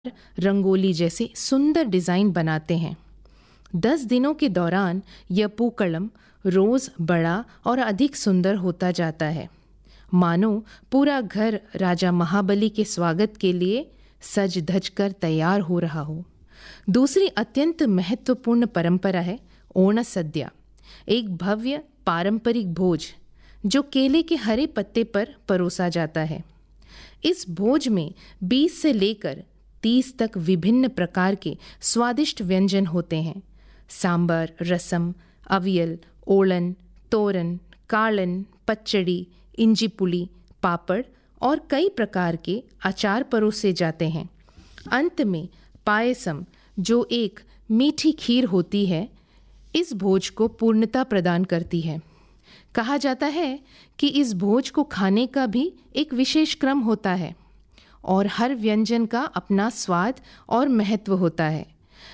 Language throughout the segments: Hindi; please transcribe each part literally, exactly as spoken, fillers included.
रंगोली जैसे सुंदर डिजाइन बनाते हैं। दस दिनों के दौरान यह पूक्कलम रोज बड़ा और अधिक सुंदर होता जाता है, मानो पूरा घर राजा महाबली के स्वागत के लिए सज धज कर तैयार हो रहा हो। दूसरी अत्यंत महत्वपूर्ण परंपरा है ओण सद्या, एक भव्य पारंपरिक भोज जो केले के हरे पत्ते पर परोसा जाता है। इस भोज में बीस से लेकर तीस तक विभिन्न प्रकार के स्वादिष्ट व्यंजन होते हैं। सांबर, रसम, अवियल, ओलन, तोरन, कालन, पचड़ी, इंजी पुली, पापड़ और कई प्रकार के अचार परोसे जाते हैं। अंत में पायसम, जो एक मीठी खीर होती है, इस भोज को पूर्णता प्रदान करती है। कहा जाता है कि इस भोज को खाने का भी एक विशेष क्रम होता है और हर व्यंजन का अपना स्वाद और महत्व होता है।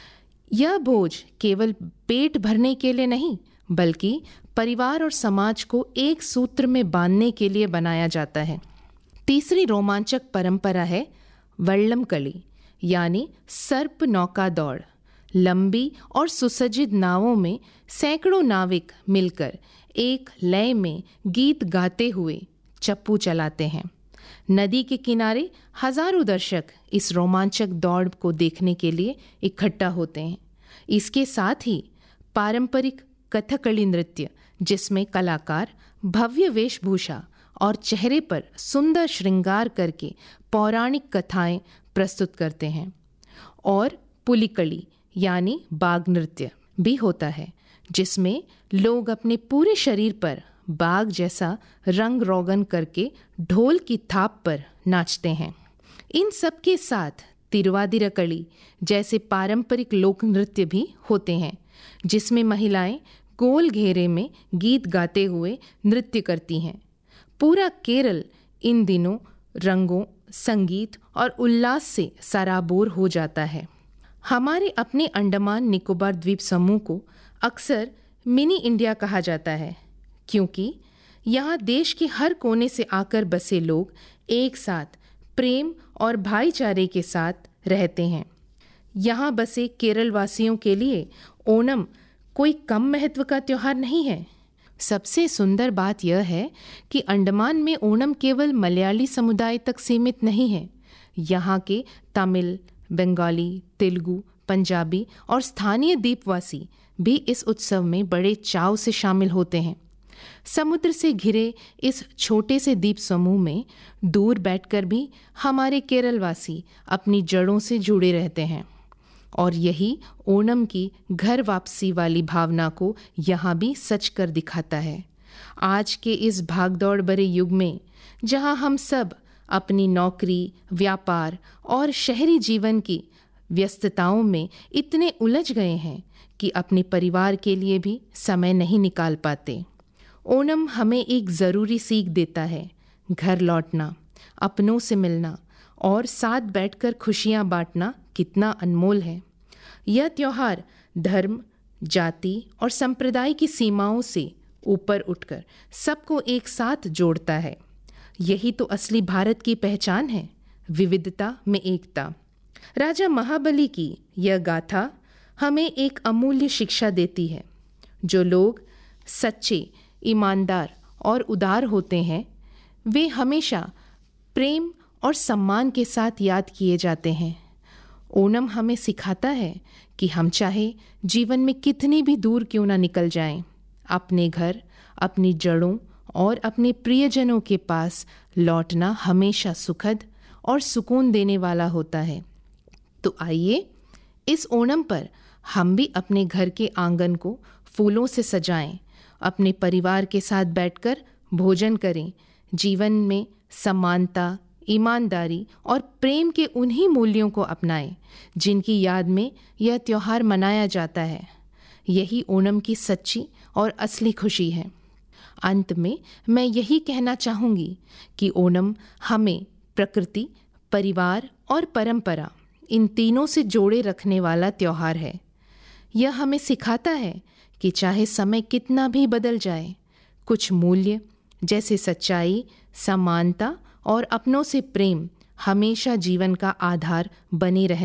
यह भोज केवल पेट भरने के लिए नहीं, बल्कि परिवार और समाज को एक सूत्र में बांधने के लिए बनाया जाता है। तीसरी रोमांचक परंपरा है वल्लम कली, यानी सर्प नौका दौड़। लंबी और सुसज्जित नावों में सैकड़ों नाविक मिलकर एक लय में गीत गाते हुए चप्पू चलाते हैं। नदी के किनारे हजारों दर्शक इस रोमांचक दौड़ को देखने के लिए इकट्ठा होते हैं। इसके साथ ही पारंपरिक कथकली नृत्य, जिसमें कलाकार भव्य वेशभूषा और चेहरे पर सुंदर श्रृंगार करके पौराणिक कथाएं प्रस्तुत करते हैं, और पुलिकली यानी बाघ नृत्य भी होता है, जिसमें लोग अपने पूरे शरीर पर बाघ जैसा रंग रोगन करके ढोल की थाप पर नाचते हैं। इन सब के साथ तिरुवादिरकली जैसे पारंपरिक लोक नृत्य भी होते हैं, जिसमें महिलाएं गोल घेरे में गीत गाते हुए नृत्य करती हैं। पूरा केरल इन दिनों रंगों, संगीत और उल्लास से सराबोर हो जाता है। हमारे अपने अंडमान निकोबार द्वीप समूह को अक्सर मिनी इंडिया कहा जाता है, क्योंकि यहाँ देश के हर कोने से आकर बसे लोग एक साथ प्रेम और भाईचारे के साथ रहते हैं। यहाँ बसे केरल वासियों के लिए ओणम कोई कम महत्व का त्योहार नहीं है। सबसे सुंदर बात यह है कि अंडमान में ओणम केवल मलयाली समुदाय तक सीमित नहीं है। यहाँ के तमिल, बंगाली, तेलुगु, पंजाबी और स्थानीय द्वीपवासी भी इस उत्सव में बड़े चाव से शामिल होते हैं। समुद्र से घिरे इस छोटे से द्वीप समूह में दूर बैठकर भी हमारे केरलवासी अपनी जड़ों से जुड़े रहते हैं, और यही ओणम की घर वापसी वाली भावना को यहाँ भी सच कर दिखाता है। आज के इस भागदौड़ भरे युग में, जहाँ हम सब अपनी नौकरी, व्यापार और शहरी जीवन की व्यस्तताओं में इतने उलझ गए हैं कि अपने परिवार के लिए भी समय नहीं निकाल पाते, ओणम हमें एक ज़रूरी सीख देता है। घर लौटना, अपनों से मिलना और साथ बैठकर खुशियाँ बांटना कितना अनमोल है। यह त्योहार धर्म, जाति और संप्रदाय की सीमाओं से ऊपर उठकर सबको एक साथ जोड़ता है। यही तो असली भारत की पहचान है, विविधता में एकता। राजा महाबली की यह गाथा हमें एक अमूल्य शिक्षा देती है। जो लोग सच्चे, ईमानदार और उदार होते हैं, वे हमेशा प्रेम और सम्मान के साथ याद किए जाते हैं। ओणम हमें सिखाता है कि हम चाहे जीवन में कितनी भी दूर क्यों ना निकल जाएं, अपने घर, अपनी जड़ों और अपने प्रियजनों के पास लौटना हमेशा सुखद और सुकून देने वाला होता है। तो आइए इस ओणम पर हम भी अपने घर के आंगन को फूलों से सजाएं, अपने परिवार के साथ बैठकर भोजन करें, जीवन में समानता, ईमानदारी और प्रेम के उन्हीं मूल्यों को अपनाएं जिनकी याद में यह त्योहार मनाया जाता है। यही ओणम की सच्ची और असली खुशी है। अंत में मैं यही कहना चाहूँगी कि ओणम हमें प्रकृति, परिवार और परंपरा, इन तीनों से जोड़े रखने वाला त्योहार है। यह हमें सिखाता है कि चाहे समय कितना भी बदल जाए, कुछ मूल्य जैसे सच्चाई, समानता और अपनों से प्रेम हमेशा जीवन का आधार बने रहने